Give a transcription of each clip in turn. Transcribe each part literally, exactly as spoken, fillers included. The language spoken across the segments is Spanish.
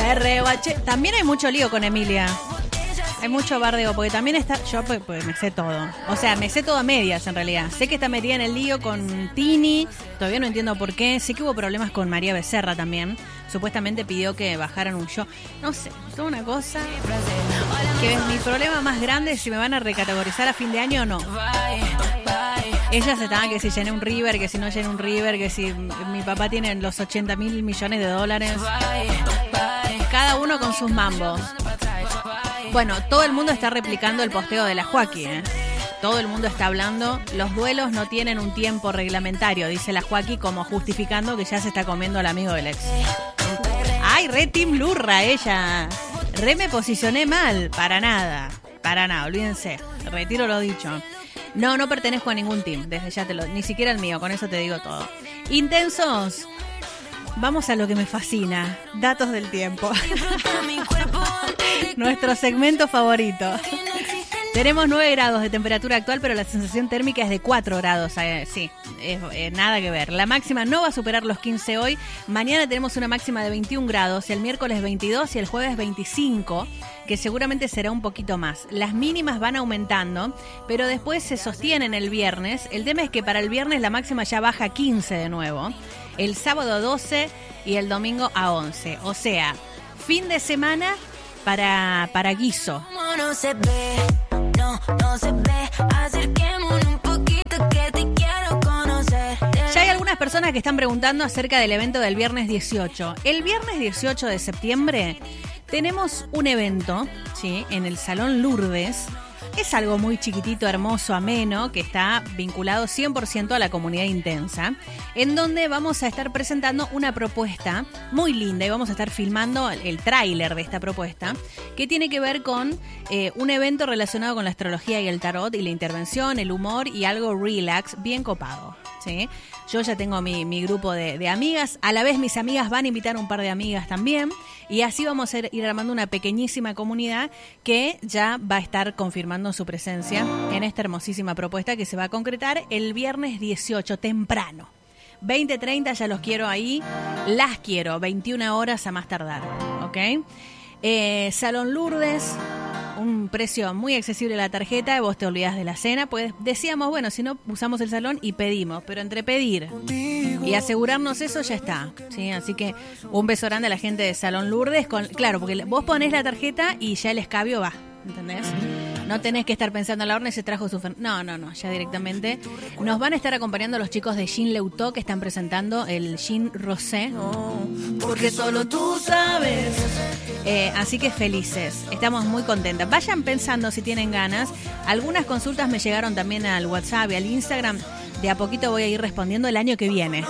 Me rebaché. También hay mucho lío con Emilia. Hay mucho bardeo, porque también está... Yo pues, pues, me sé todo. O sea, me sé todo a medias, en realidad. Sé que está metida en el lío con Tini. Todavía no entiendo por qué. Sé que hubo problemas con María Becerra también. Supuestamente pidió que bajaran un show. No sé, toda una cosa... Que es mi problema más grande es si me van a recategorizar a fin de año o no. Ellas estaban que si llené un River, que si no llené un River, que si mi papá tiene los ochenta mil millones de dólares. Cada uno con sus mambos. Bueno, todo el mundo está replicando el posteo de la Joaquí, ¿eh? Todo el mundo está hablando. Los duelos no tienen un tiempo reglamentario, dice la Joaquí, como justificando que ya se está comiendo al amigo del ex. ¡Ay, re Team Lurra ella! Re me posicioné mal. Para nada. Para nada, olvídense. Retiro lo dicho. No, no pertenezco a ningún team. Desde ya te lo... Ni siquiera el mío, con eso te digo todo. Intensos. Vamos a lo que me fascina. Datos del tiempo. Nuestro segmento favorito. Tenemos nueve grados de temperatura actual, pero la sensación térmica es de cuatro grados. Eh, sí, es, eh, nada que ver. La máxima no va a superar los quince hoy. Mañana tenemos una máxima de veintiún grados, el miércoles veintidós y el jueves veinticinco, que seguramente será un poquito más. Las mínimas van aumentando, pero después se sostienen el viernes. El tema es que para el viernes la máxima ya baja a quince de nuevo. El sábado a doce y el domingo a once. O sea, fin de semana para, para guiso. No se ve, no, no se ve. Acerquémonos un poquito que te quiero conocer. Ya hay algunas personas que están preguntando acerca del evento del viernes dieciocho. El viernes dieciocho de septiembre tenemos un evento, ¿sí?, en el Salón Lourdes. Es algo muy chiquitito, hermoso, ameno, que está vinculado cien por ciento a la comunidad intensa, en donde vamos a estar presentando una propuesta muy linda y vamos a estar filmando el, el tráiler de esta propuesta, que tiene que ver con eh, un evento relacionado con la astrología y el tarot y la intervención, el humor y algo relax, bien copado, ¿sí? Yo ya tengo mi, mi grupo de, de amigas, a la vez mis amigas van a invitar a un par de amigas también, y así vamos a ir armando una pequeñísima comunidad que ya va a estar confirmando su presencia en esta hermosísima propuesta que se va a concretar el viernes dieciocho, temprano. veinte treinta ya los quiero ahí, las quiero, veintiuna horas a más tardar, ¿ok? Eh, Salón Lourdes, un precio muy accesible a la tarjeta, vos te olvidás de la cena, pues decíamos, bueno, si no usamos el salón y pedimos, pero entre pedir y asegurarnos eso ya está, ¿sí? Así que un beso grande a la gente de Salón Lourdes, con, claro, porque vos ponés la tarjeta y ya el escabio va, ¿entendés? No tenés que estar pensando a la horna y se trajo su... Fer... No, no, no, ya directamente. Nos van a estar acompañando los chicos de Gin Leutó, que están presentando el Gin Rosé. Porque solo tú sabes. Eh, así que felices, estamos muy contentas. Vayan pensando si tienen ganas. Algunas consultas me llegaron también al WhatsApp y al Instagram. De a poquito voy a ir respondiendo el año que viene.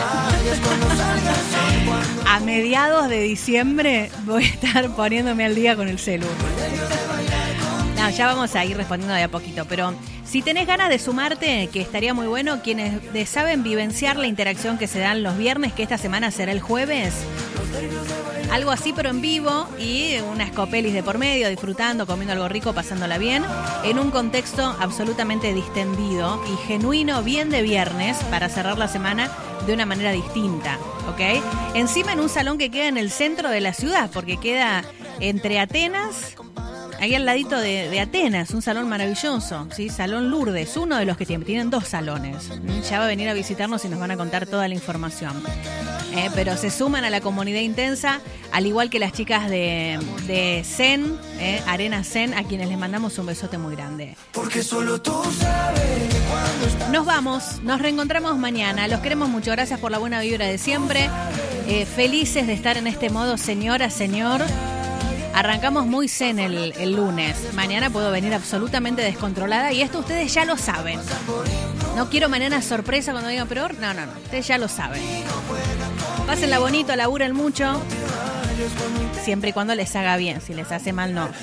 A mediados de diciembre voy a estar poniéndome al día con el celu. No, ya vamos a ir respondiendo de a poquito, pero si tenés ganas de sumarte, que estaría muy bueno, quienes de saben vivenciar la interacción que se dan los viernes, que esta semana será el jueves, algo así pero en vivo y una escopelis de por medio, disfrutando, comiendo algo rico, pasándola bien, en un contexto absolutamente distendido y genuino, bien de viernes, para cerrar la semana de una manera distinta, ¿ok? Encima en un salón que queda en el centro de la ciudad, porque queda entre Atenas... Ahí al ladito de, de Atenas, un salón maravilloso, ¿sí? Salón Lourdes, uno de los que tienen, tienen dos salones. Ya va a venir a visitarnos y nos van a contar toda la información. Eh, pero se suman a la comunidad intensa, al igual que las chicas de, de Zen, eh, Arena Zen, a quienes les mandamos un besote muy grande. Porque solo tú sabes que cuando estás... Nos vamos, nos reencontramos mañana. Los queremos mucho, gracias por la buena vibra de siempre. Eh, felices de estar en este modo, señora, señor. Arrancamos muy zen el, el lunes. Mañana puedo venir absolutamente descontrolada y esto ustedes ya lo saben. No quiero mañana sorpresa cuando digan, pero no, no, no, ustedes ya lo saben. Pásenla bonito, laburen mucho. Siempre y cuando les haga bien, si les hace mal no.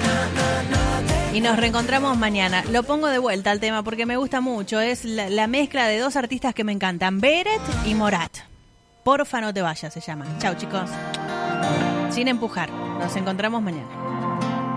Y nos reencontramos mañana. Lo pongo de vuelta al tema porque me gusta mucho. Es la, la mezcla de dos artistas que me encantan, Beret y Morat. Porfa no te vayas se llama. Chau chicos. Sin empujar. Nos encontramos mañana.